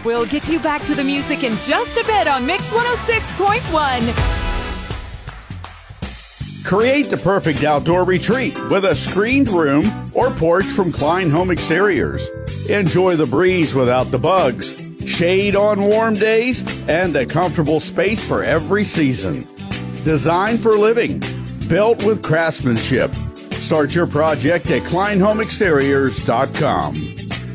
We'll get you back to the music in just a bit on Mix 106.1. Create the perfect outdoor retreat with a screened room or porch from Klein Home Exteriors. Enjoy the breeze without the bugs, shade on warm days, and a comfortable space for every season. Designed for living, built with craftsmanship. Start your project at KleinHomeExteriors.com.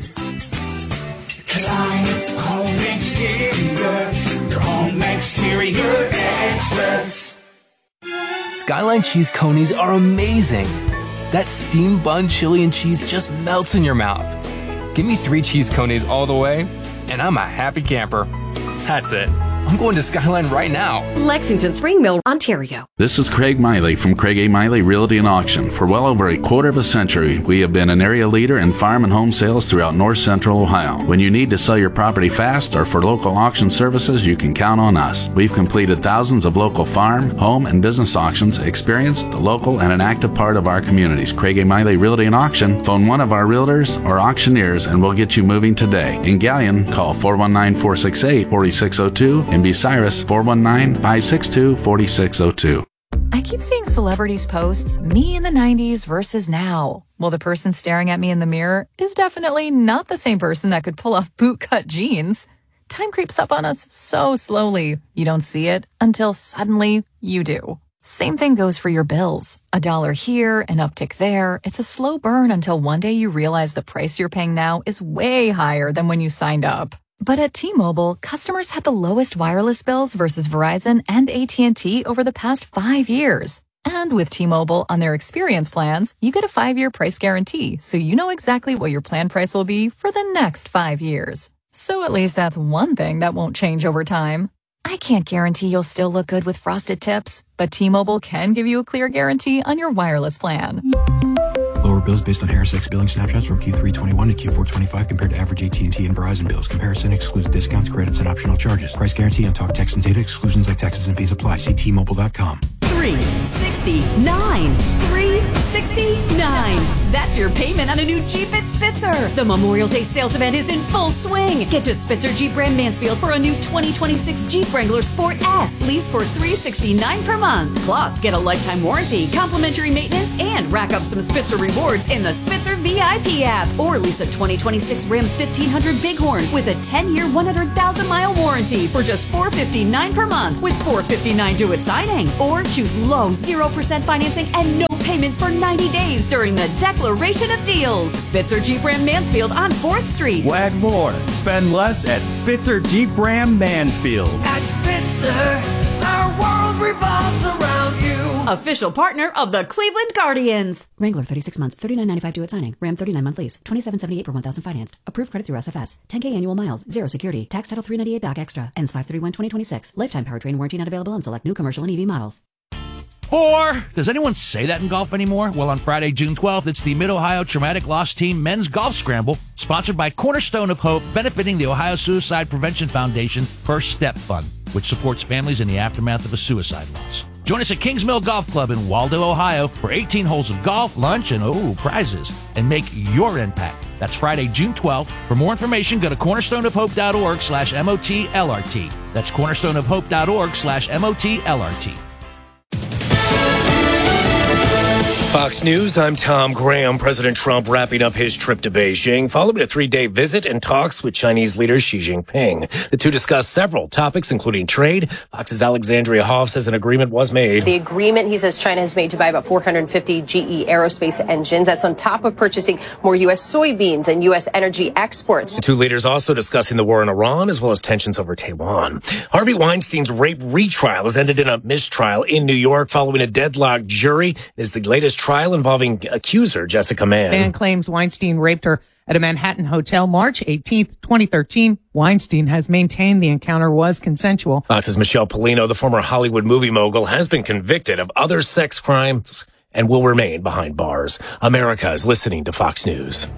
Klein Home Exteriors, your home exterior experts. Skyline cheese conies are amazing. That steamed bun chili and cheese just melts in your mouth. Give me 3 cheese conies all the way, and I'm a happy camper. That's it. I'm going to Skyline right now. Lexington, Spring Mill, Ontario. This is Craig Miley from Craig A. Miley Realty and Auction. For well over a quarter of a century, we have been an area leader in farm and home sales throughout north central Ohio. When you need to sell your property fast or for local auction services, you can count on us. We've completed thousands of local farm, home, and business auctions, experienced, local, and an active part of our communities. Craig A. Miley Realty and Auction. Phone one of our realtors or auctioneers and we'll get you moving today. In Gallion, call 419-468-4602. In Bucyrus, 419-562-4602. I keep seeing celebrities posts, me in the 90s versus now. Well, the person staring at me in the mirror is definitely not the same person that could pull off bootcut jeans. Time creeps up on us so slowly. You don't see it until suddenly you do. Same thing goes for your bills. $1 here, an uptick there. It's a slow burn until one day you realize the price you're paying now is way higher than when you signed up. But at T-Mobile, customers had the lowest wireless bills versus Verizon and AT&T over the past 5 years. And with T-Mobile on their experience plans, you get a 5-year price guarantee, so you know exactly what your plan price will be for the next 5 years. So at least that's one thing that won't change over time. I can't guarantee you'll still look good with frosted tips, but T-Mobile can give you a clear guarantee on your wireless plan. Lower bills based on HarrisX billing snapshots from Q321 to Q425 compared to average AT&T and Verizon bills. Comparison excludes discounts, credits, and optional charges. Price guarantee on talk, text, and data. Exclusions like taxes and fees apply. See T-Mobile.com. 369. 369. That's your payment on a new Jeep at Spitzer. The Memorial Day sales event is in full swing. Get to Spitzer Jeep Brand Mansfield for a new 2026 Jeep Wrangler Sport S. Lease for $369 per month. Plus, get a lifetime warranty, complimentary maintenance, and rack up some Spitzer rewards in the Spitzer VIP app. Or lease a 2026 Ram 1500 Bighorn with a 10-year, 100,000-mile warranty for just $459 per month with $459 due at signing. Or choose low 0% financing and no payments for 90 days during the Declaration of Deals. Spitzer Jeep Ram Mansfield on 4th Street. Wag more. Spend less at Spitzer Jeep Ram Mansfield. At Spitzer, our world revolves around you. Official partner of the Cleveland Guardians. Wrangler 36 months, $39.95 due at signing. Ram 39-month lease, $27.78 per 1,000 financed. Approved credit through SFS. 10K annual miles, 0 security. Tax title 398 doc extra. Ends 5/31/2026. Lifetime powertrain warranty not available on select new commercial and EV models. 4. Does anyone say that in golf anymore? Well, on Friday, June 12th, it's the Mid-Ohio Traumatic Loss Team Men's Golf Scramble, sponsored by Cornerstone of Hope, benefiting the Ohio Suicide Prevention Foundation First Step Fund, which supports families in the aftermath of a suicide loss. Join us at Kings Mill Golf Club in Waldo, Ohio, for 18 holes of golf, lunch, and prizes, and make your impact. That's Friday, June 12th. For more information, go to cornerstoneofhope.org/MOTLRT. That's cornerstoneofhope.org/MOTLRT. Fox News, I'm Tom Graham. President Trump wrapping up his trip to Beijing following a 3-day visit and talks with Chinese leader Xi Jinping. The two discussed several topics, including trade. Fox's Alexandria Hoff says an agreement was made. The agreement, he says, China has made to buy about 450 GE aerospace engines. That's on top of purchasing more U.S. soybeans and U.S. energy exports. The two leaders also discussing the war in Iran as well as tensions over Taiwan. Harvey Weinstein's rape retrial has ended in a mistrial in New York following a deadlocked jury. It is the latest trial involving accuser Jessica Mann. Mann claims Weinstein raped her at a Manhattan hotel March 18th, 2013. Weinstein has maintained the encounter was consensual. Fox's Michelle Polino, the former Hollywood movie mogul, has been convicted of other sex crimes and will remain behind bars. America is listening to Fox News.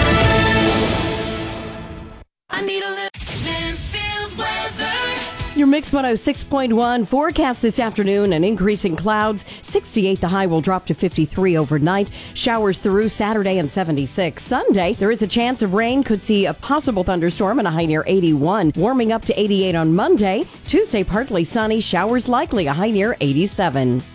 I need a little Mansfield weather. Your Mix 106.1 forecast this afternoon, an increase in clouds. 68, the high will drop to 53 overnight. Showers through Saturday and 76. Sunday, there is a chance of rain. Could see a possible thunderstorm and a high near 81. Warming up to 88 on Monday. Tuesday, partly sunny. Showers likely, a high near 87.